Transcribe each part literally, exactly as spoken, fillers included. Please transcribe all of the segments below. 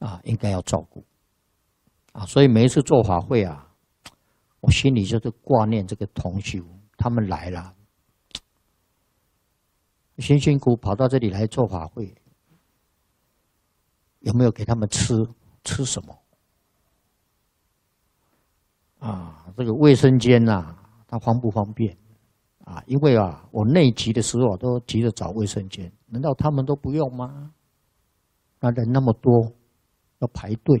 啊，应该要照顾啊。所以每一次做法会啊，我心里就是挂念这个同修，他们来了，辛辛苦跑到这里来做法会，有没有给他们吃吃什么？啊，这个卫生间呐、啊，它方不方便？啊，因为啊，我内急的时候都急着找卫生间，难道他们都不用吗？那人那么多，要排队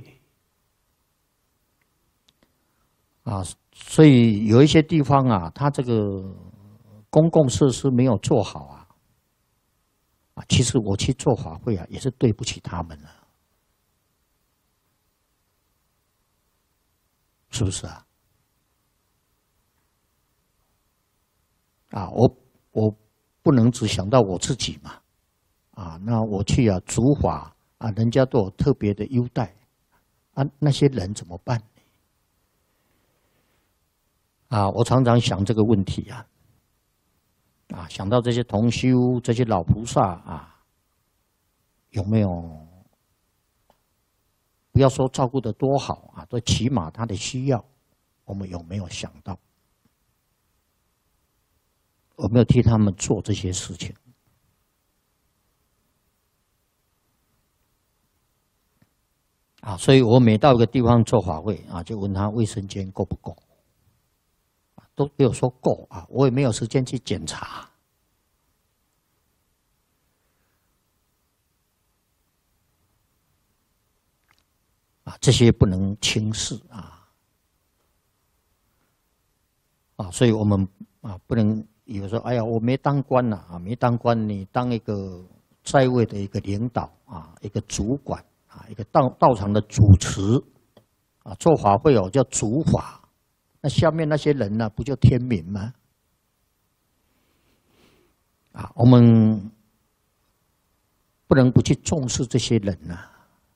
啊，所以有一些地方啊，它这个公共设施没有做好啊，啊，其实我去做法会啊，也是对不起他们了，是不是啊？啊，我我不能只想到我自己嘛，啊，那我去啊，主法啊，人家都有特别的优待，啊，那些人怎么办？啊，我常常想这个问题啊，啊，想到这些同修、这些老菩萨啊，有没有不要说照顾得多好啊，都起码他的需要，我们有没有想到？有没有替他们做这些事情？啊，所以我每到一个地方做法会啊，就问他卫生间够不够，都没有说够啊，我也没有时间去检查。啊，这些不能轻视啊！啊，所以我们啊不能以为说，哎呀，我没当官呐，啊，没当官，你当一个在位的一个领导啊，一个主管啊，一个道道场的主持啊，做法会有叫主法，那下面那些人呢，不就天民吗？啊，我们不能不去重视这些人呐。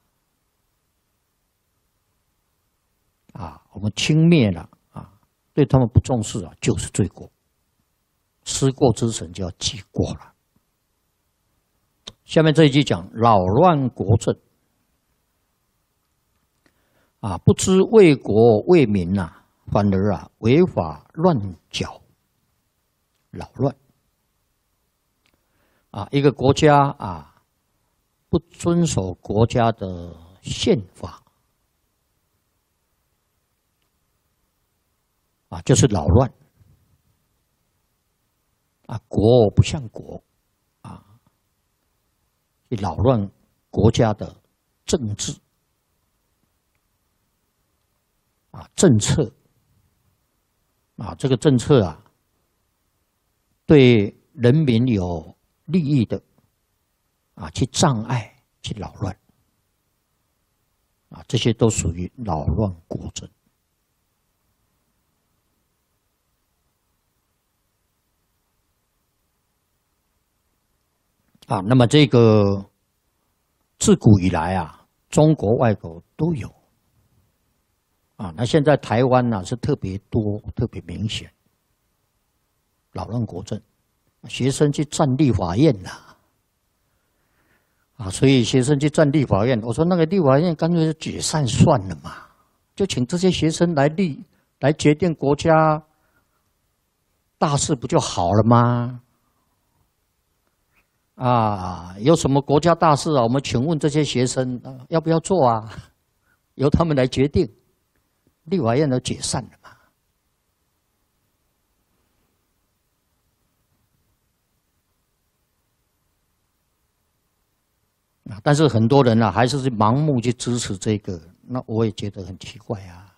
啊，我们轻蔑了啊，对他们不重视啊，就是罪过。失过之臣就要记过了。下面这一句讲扰乱国政啊，不知为国为民呐、啊，反而啊违法乱缴，扰乱啊，一个国家啊不遵守国家的宪法啊，就是扰乱啊，国不像国啊，去扰乱国家的政治啊政策啊，这个政策啊对人民有利益的啊，去障碍、去扰乱啊，这些都属于扰乱国政。啊，那么这个自古以来啊，中国、外国都有啊。那现在台湾呢、啊、是特别多、特别明显，扰乱国政，学生去占立法院呐、啊，啊，所以学生去占立法院，我说那个立法院干脆就解散算了嘛，就请这些学生来立来决定国家大事，不就好了吗？啊，有什么国家大事啊？我们请问这些学生、啊、要不要做啊？由他们来决定。立法院都解散了嘛。啊，但是很多人啊，还是盲目去支持这个，那我也觉得很奇怪啊。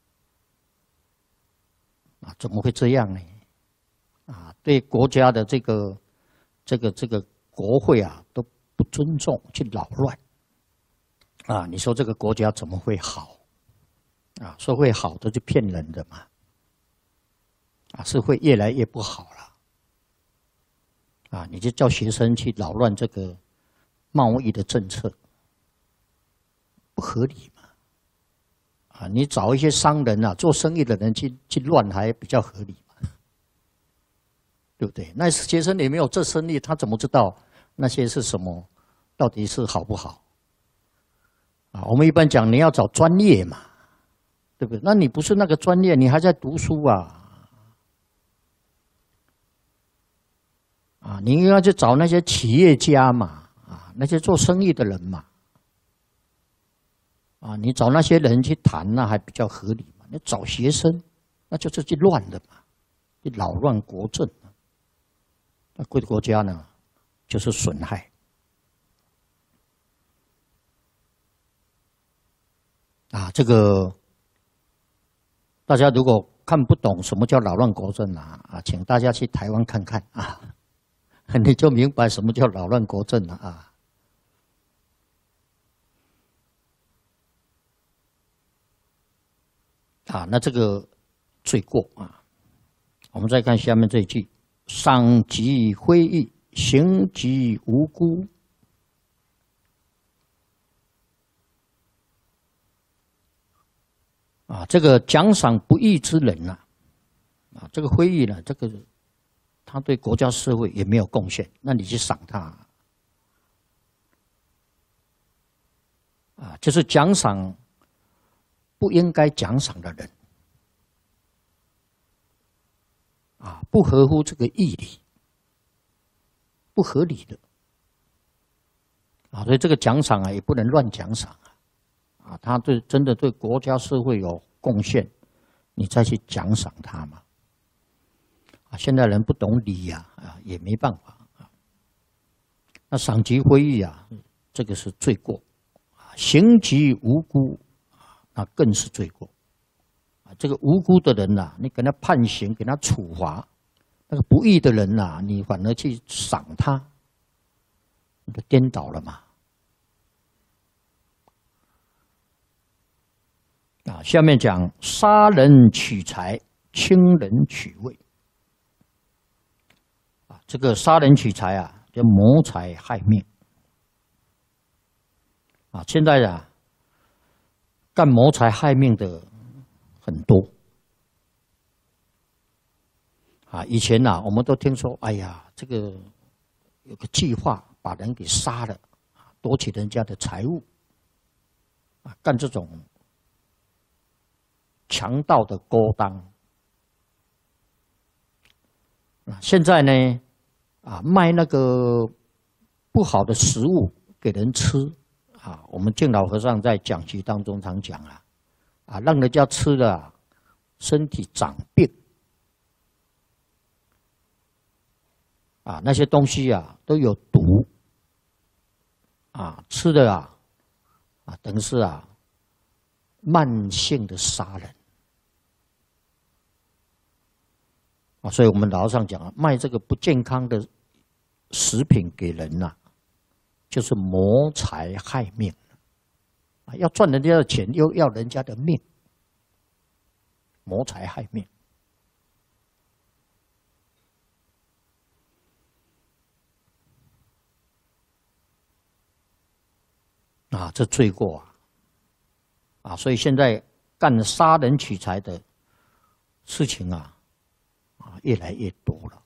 啊，怎么会这样呢？啊，对国家的这个、这个、这个。国会啊都不尊重，去扰乱啊！你说这个国家怎么会好啊？说会好的就骗人的嘛！啊，是会越来越不好了啊！你就叫学生去扰乱这个贸易的政策，不合理嘛！啊，你找一些商人啊，做生意的人去去乱，还比较合理嘛？对不对？那学生也没有做生意，他怎么知道？那些是什么？到底是好不好？ 啊，我们一般讲你要找专业嘛，对不对？那你不是那个专业，你还在读书啊，啊，你应该去找那些企业家嘛，啊，那些做生意的人嘛，啊，你找那些人去谈那还比较合理嘛。你找学生，那就是去乱的嘛，去扰乱国政。那贵的国家呢，就是损害。啊，这个大家如果看不懂什么叫扰乱国政啊，啊，请大家去台湾看看啊，你就明白什么叫扰乱国政了啊。啊，那这个罪过啊，我们再看下面这一句：赏及非义，刑及无辜。啊，这个奖赏不义之人呐、啊，啊，这个非义呢，这个他对国家社会也没有贡献，那你去赏他，啊，就是奖赏不应该奖赏的人，啊，不合乎这个义理，不合理的，啊，所以这个奖赏啊，也不能乱奖赏啊。啊，他对真的对国家社会有贡献，你再去奖赏他嘛？啊，现在人不懂礼呀、啊，啊，也没办法啊。那赏及非义啊，这个是罪过；啊，刑及无辜啊，那更是罪过。啊，这个无辜的人呐、啊，你给他判刑，给他处罚；那个不义的人呐、啊，你反而去赏他，你就颠倒了嘛。啊，下面讲杀人取财，轻人取位。啊，这个杀人取财啊，叫谋财害命。啊，现在啊，干谋财害命的很多。啊，以前呐、啊，我们都听说，哎呀，这个有个计划把人给杀了，夺取人家的财物。啊，干这种强盗的勾当啊！现在呢，啊，卖那个不好的食物给人吃啊！我们敬老和尚在讲习当中常讲啊，啊，让人家吃了身体长病啊，那些东西啊都有毒啊，吃的啊啊，等于是啊慢性的杀人。啊，所以我们老和尚讲啊，卖这个不健康的食品给人呐、啊，就是谋财害命啊，要赚人家的钱，又要人家的命，谋财害命。啊，这罪过啊！啊，所以现在干杀人取财的事情啊。啊，越来越多了。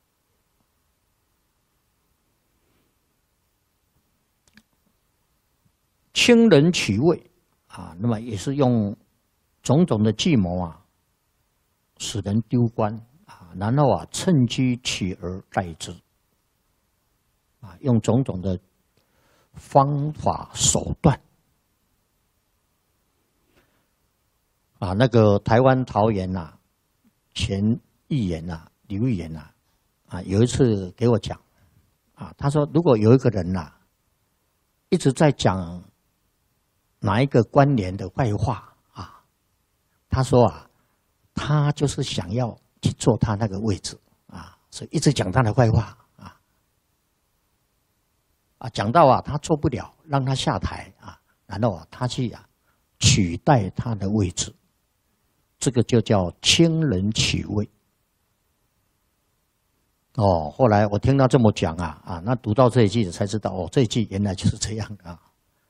轻人取位啊，那么也是用种种的计谋啊，使人丢官啊，然后啊趁机取而代之啊，用种种的方法手段啊，那个台湾桃园呐、啊，前议员呐、啊，刘议员呐，啊，有一次给我讲，啊，他说如果有一个人呐、啊，一直在讲哪一个官员的坏话啊，他说啊，他就是想要去坐他那个位置啊，所以一直讲他的坏话啊，啊，讲到啊他做不了，让他下台啊，然后啊他去啊取代他的位置，这个就叫轻人取位。哦，后来我听到这么讲啊，啊，那读到这一句才知道，哦，这一句原来就是这样啊，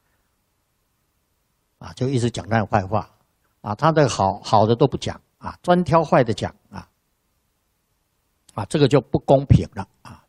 啊，就一直讲他的坏话，啊，他的好好的都不讲啊，专挑坏的讲啊，啊，这个就不公平了啊。